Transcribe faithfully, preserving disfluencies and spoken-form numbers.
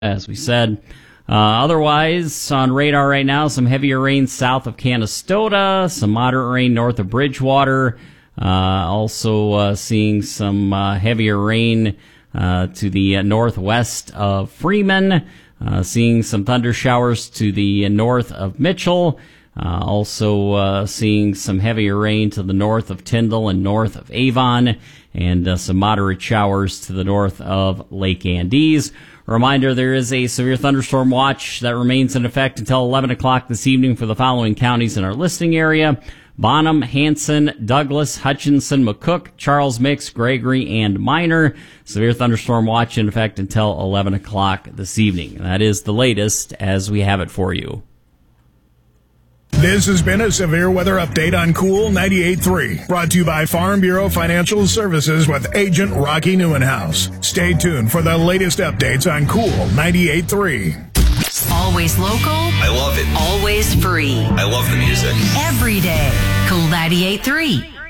as we said. Uh, otherwise, on radar right now, some heavier rain south of Canastota, some moderate rain north of Bridgewater. Uh, also uh, seeing some uh, heavier rain uh, to the uh, northwest of Freeman. Uh, seeing some thunder showers to the uh, north of Mitchell. Uh, also uh, seeing some heavier rain to the north of Tyndall and north of Avon. And uh, some moderate showers to the north of Lake Andes. A reminder, there is a severe thunderstorm watch that remains in effect until eleven o'clock this evening for the following counties in our listing area: Bonham, Hanson, Douglas, Hutchinson, McCook, Charles Mix, Gregory, and Minor. Severe thunderstorm watch in effect until eleven o'clock this evening. That is the latest as we have it for you. This has been a severe weather update on Cool ninety-eight point three, brought to you by Farm Bureau Financial Services with Agent Rocky Neuenhaus. Stay tuned for the latest updates on Cool ninety-eight point three. Always local. I love it. Always free. I love the music. Every day. Cool ninety-eight point three.